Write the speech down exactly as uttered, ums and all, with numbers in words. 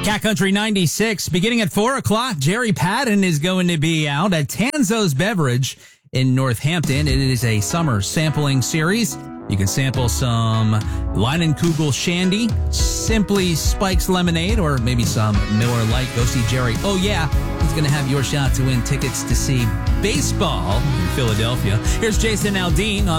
Cat Country ninety-six, beginning at four o'clock, Jerry Patton is going to be out at Tanzo's Beverage in Northampton. It is a summer sampling series. You can sample some Leinenkugel Shandy, Simply Spikes Lemonade, or maybe some Miller Lite. Go see Jerry. Oh, yeah, he's going to have your shot to win tickets to see baseball in Philadelphia. Here's Jason Aldean on